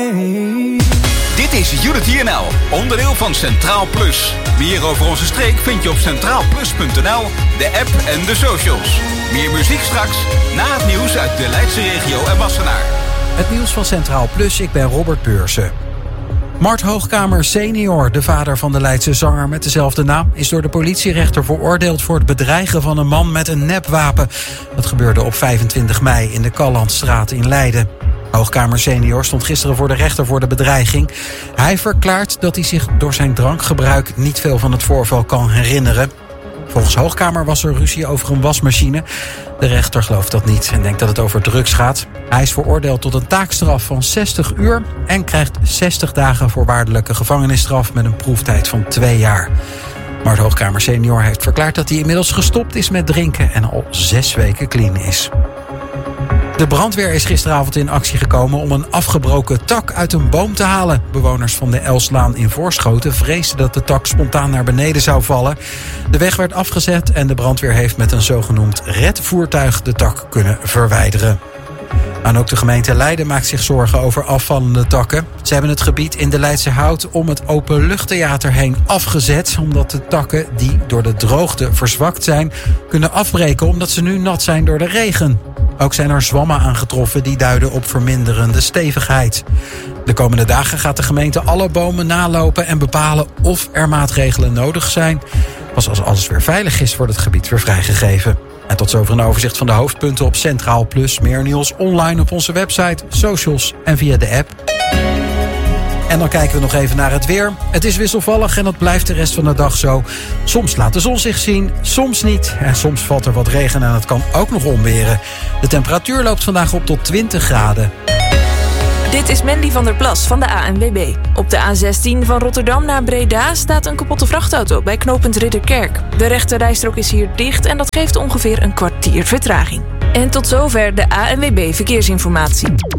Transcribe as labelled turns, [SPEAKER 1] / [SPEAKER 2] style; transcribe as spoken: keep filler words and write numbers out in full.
[SPEAKER 1] Dit is Unity N L, onderdeel van Centraal Plus. Meer over onze streek vind je op centraal plus punt n l, de app en de socials. Meer muziek straks, na het nieuws uit de Leidse regio en Wassenaar.
[SPEAKER 2] Het nieuws van Centraal Plus, ik ben Robert Beursen. Mart Hoogkamer senior, de vader van de Leidse zanger met dezelfde naam, is door de politierechter veroordeeld voor het bedreigen van een man met een nepwapen. Dat gebeurde op vijfentwintig mei in de Callandstraat in Leiden. Hoogkamer senior stond gisteren voor de rechter voor de bedreiging. Hij verklaart dat hij zich door zijn drankgebruik niet veel van het voorval kan herinneren. Volgens Hoogkamer was er ruzie over een wasmachine. De rechter gelooft dat niet en denkt dat het over drugs gaat. Hij is veroordeeld tot een taakstraf van zestig uur... en krijgt zestig dagen voorwaardelijke gevangenisstraf met een proeftijd van twee jaar. Maar de Hoogkamer senior heeft verklaard dat hij inmiddels gestopt is met drinken... en al zes weken clean is. De brandweer is gisteravond in actie gekomen om een afgebroken tak uit een boom te halen. Bewoners van de Elslaan in Voorschoten vreesden dat de tak spontaan naar beneden zou vallen. De weg werd afgezet en de brandweer heeft met een zogenoemd redvoertuig de tak kunnen verwijderen. En ook de gemeente Leiden maakt zich zorgen over afvallende takken. Ze hebben het gebied in de Leidse Hout om het openluchttheater heen afgezet, omdat de takken die door de droogte verzwakt zijn kunnen afbreken omdat ze nu nat zijn door de regen. Ook zijn er zwammen aangetroffen die duiden op verminderende stevigheid. De komende dagen gaat de gemeente alle bomen nalopen en bepalen of er maatregelen nodig zijn. Pas als alles weer veilig is, wordt het gebied weer vrijgegeven. En tot zover een overzicht van de hoofdpunten op Centraal Plus. Meer nieuws online op onze website, socials en via de app. En dan kijken we nog even naar het weer. Het is wisselvallig en dat blijft de rest van de dag zo. Soms laat de zon zich zien, soms niet. En soms valt er wat regen en het kan ook nog onweren. De temperatuur loopt vandaag op tot twintig graden.
[SPEAKER 3] Dit is Mandy van der Plas van de A N W B. Op de A zestien van Rotterdam naar Breda staat een kapotte vrachtauto bij knooppunt Ridderkerk. De rechte rijstrook is hier dicht en dat geeft ongeveer een kwartier vertraging. En tot zover de A N W B Verkeersinformatie.